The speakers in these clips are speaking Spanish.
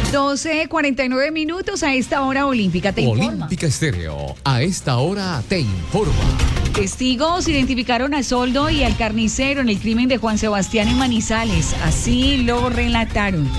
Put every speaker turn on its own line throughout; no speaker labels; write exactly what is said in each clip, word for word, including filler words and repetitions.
doce cuarenta y nueve minutos a esta hora. Olímpica te informa.
Olímpica Estéreo, a esta hora te informa.
Testigos identificaron a Soldo y al carnicero en el crimen de Juan Sebastián en Manizales. Así lo relataron.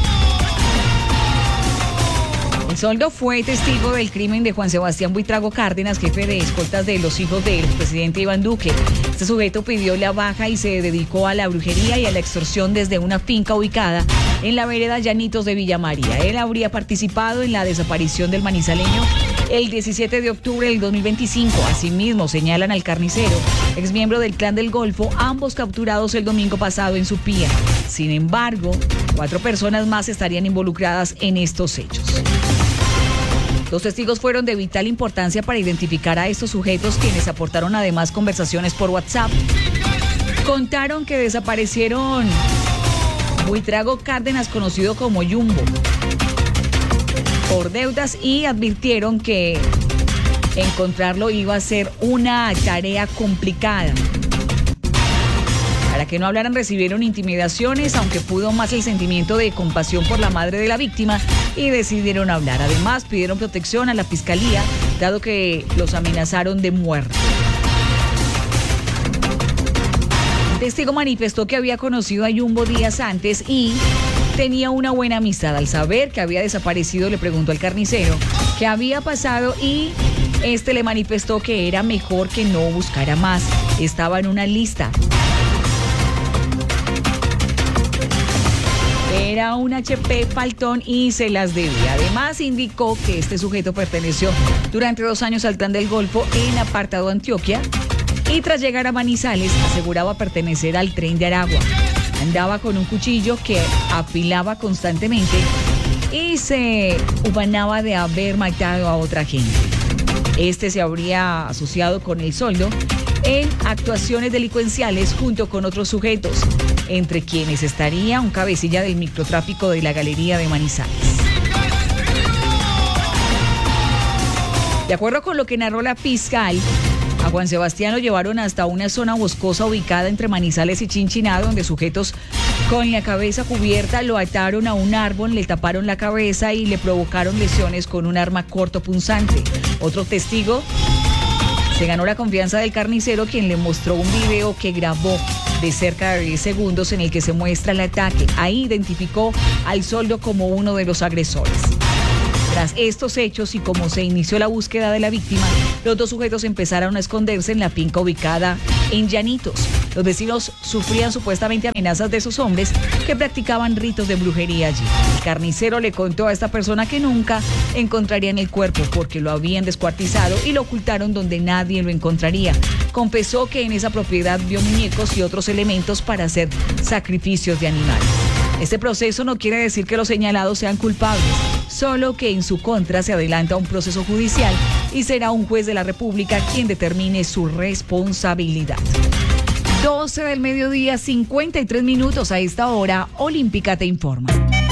El Soldo fue testigo del crimen de Juan Sebastián Buitrago Cárdenas, jefe de escoltas de los hijos del expresidente Iván Duque. Este sujeto pidió la baja y se dedicó a la brujería y a la extorsión desde una finca ubicada en la vereda Llanitos de Villa María. Él habría participado en la desaparición del manizaleño el diecisiete de octubre del dos mil veinticinco. Asimismo, señalan al carnicero, exmiembro del Clan del Golfo, ambos capturados el domingo pasado en Supía. Sin embargo, cuatro personas más estarían involucradas en estos hechos. Los testigos fueron de vital importancia para identificar a estos sujetos, quienes aportaron además conversaciones por WhatsApp. Contaron que desaparecieron Buitrago Cárdenas, conocido como Jumbo, por deudas, y advirtieron que encontrarlo iba a ser una tarea complicada. Para que no hablaran, recibieron intimidaciones, aunque pudo más el sentimiento de compasión por la madre de la víctima y decidieron hablar. Además, pidieron protección a la fiscalía, dado que los amenazaron de muerte. El testigo manifestó que había conocido a Jumbo días antes y tenía una buena amistad. Al saber que había desaparecido, le preguntó al carnicero qué había pasado y este le manifestó que era mejor que no buscara más. Estaba en una lista. Era un H P faltón y se las debía. Además, indicó que este sujeto perteneció durante dos años al Clan del Golfo en Apartado, Antioquia, y tras llegar a Manizales aseguraba pertenecer al Tren de Aragua. Andaba con un cuchillo que afilaba constantemente y se ufanaba de haber matado a otra gente. Este se habría asociado con el Soldo en actuaciones delincuenciales junto con otros sujetos, entre quienes estaría un cabecilla del microtráfico de la Galería de Manizales. De acuerdo con lo que narró la fiscal, a Juan Sebastián lo llevaron hasta una zona boscosa ubicada entre Manizales y Chinchiná, donde sujetos con la cabeza cubierta lo ataron a un árbol, le taparon la cabeza y le provocaron lesiones con un arma cortopunzante. Otro testigo se ganó la confianza del carnicero, quien le mostró un video que grabó de cerca de diez segundos en el que se muestra el ataque. Ahí identificó al Soldo como uno de los agresores. Tras estos hechos y como se inició la búsqueda de la víctima, los dos sujetos empezaron a esconderse en la finca ubicada en Llanitos. Los vecinos sufrían supuestamente amenazas de esos hombres que practicaban ritos de brujería allí. El carnicero le contó a esta persona que nunca encontrarían el cuerpo porque lo habían descuartizado y lo ocultaron donde nadie lo encontraría. Confesó que en esa propiedad vio muñecos y otros elementos para hacer sacrificios de animales. Este proceso no quiere decir que los señalados sean culpables, solo que en su contra se adelanta un proceso judicial y será un juez de la República quien determine su responsabilidad. doce del mediodía, cincuenta y tres minutos a esta hora. Olímpica te informa.